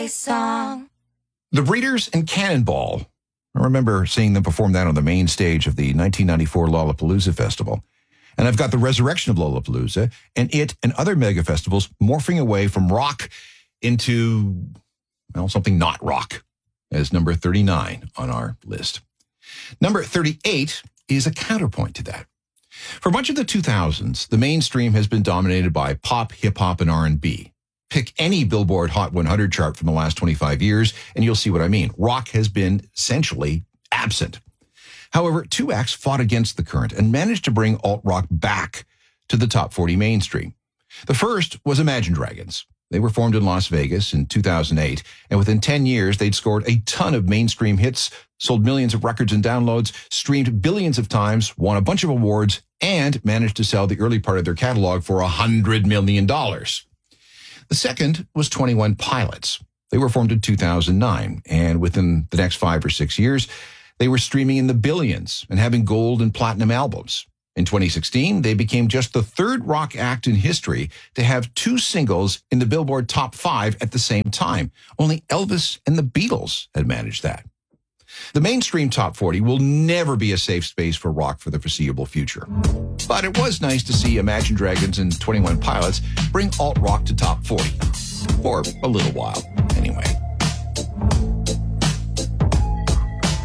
bass song. The Breeders and Cannonball. I remember seeing them perform that on the main stage of the 1994 Lollapalooza Festival. And I've got the resurrection of Lollapalooza and it and other mega festivals morphing away from rock into, well, something not rock as number 39 on our list. Number 38 is a counterpoint to that. For much of the 2000s, the mainstream has been dominated by pop, hip-hop, and R&B. Pick any Billboard Hot 100 chart from the last 25 years, and you'll see what I mean. Rock has been essentially absent. However, two acts fought against the current and managed to bring alt-rock back to the top 40 mainstream. The first was Imagine Dragons. They were formed in Las Vegas in 2008, and within 10 years, they'd scored a ton of mainstream hits, sold millions of records and downloads, streamed billions of times, won a bunch of awards, and managed to sell the early part of their catalog for $100 million. The second was 21 Pilots. They were formed in 2009, and within the next 5 or 6 years, they were streaming in the billions and having gold and platinum albums. In 2016, they became just the third rock act in history to have 2 singles in the Billboard Top 5 at the same time. Only Elvis and the Beatles had managed that. The mainstream Top 40 will never be a safe space for rock for the foreseeable future. But it was nice to see Imagine Dragons and 21 Pilots bring alt-rock to Top 40 for a little while.